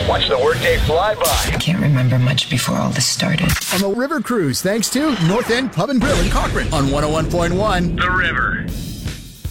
Watch the workday fly by. I can't remember much before all this started. On the River Cruise, thanks to North End Pub and Grill in Cochrane on 101.1 The River.